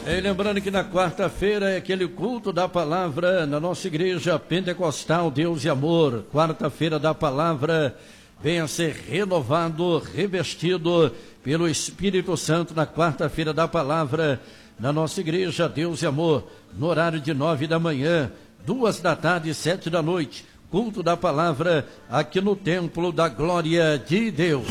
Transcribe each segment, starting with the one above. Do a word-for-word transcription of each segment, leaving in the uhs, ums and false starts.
E lembrando que na quarta-feira é aquele culto da palavra na nossa igreja pentecostal Deus e Amor. Quarta-feira da palavra, venha ser renovado, revestido pelo Espírito Santo na quarta-feira da palavra na nossa igreja Deus e Amor, no horário de nove da manhã, duas da tarde e sete da noite. Culto da palavra aqui no Templo da Glória de Deus.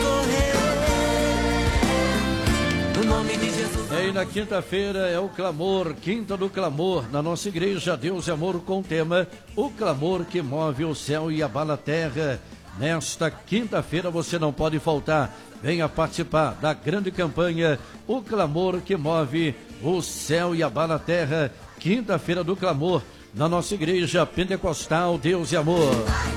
E na quinta-feira é o clamor, quinta do clamor, na nossa igreja Deus e Amor, com o tema O Clamor que Move o Céu e Abala a Terra. Nesta quinta-feira você não pode faltar, venha participar da grande campanha O Clamor que Move o Céu e Abala a Terra, quinta-feira do clamor, na nossa igreja pentecostal Deus e Amor.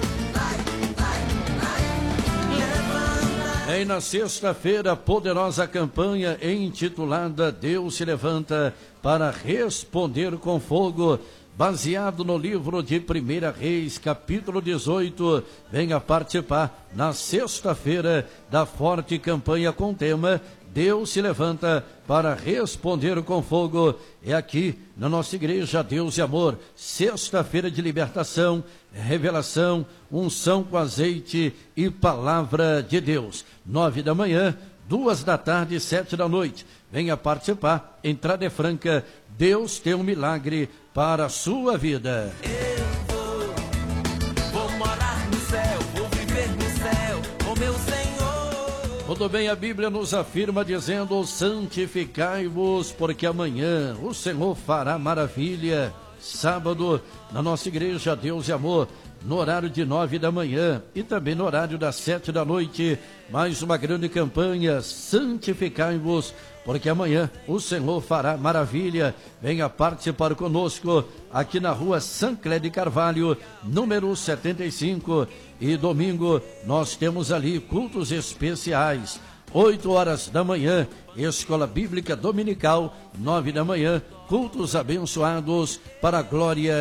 E na sexta-feira, poderosa campanha intitulada Deus se levanta para responder com fogo, baseado no livro de Primeira Reis, capítulo dezoito. Venha participar na sexta-feira da forte campanha com o tema Deus se levanta para responder com fogo. É aqui na nossa igreja Deus e Amor, sexta-feira de libertação, revelação, unção com azeite e palavra de Deus. Nove da manhã, duas da tarde e sete da noite. Venha participar, entrada é franca. Deus tem um milagre para a sua vida. Eu vou, vou morar no céu, vou viver no céu, com meu Senhor. Tudo bem, a Bíblia nos afirma dizendo: santificai-vos, porque amanhã o Senhor fará maravilha. Sábado, na nossa igreja Deus e Amor, no horário de nove da manhã e também no horário das sete da noite, mais uma grande campanha, santificai-vos, porque amanhã o Senhor fará maravilha. Venha participar conosco aqui na rua Sancler de Carvalho, número setenta e cinco. E domingo nós temos ali cultos especiais. oito horas da manhã, Escola Bíblica Dominical, nove da manhã, cultos abençoados para a glória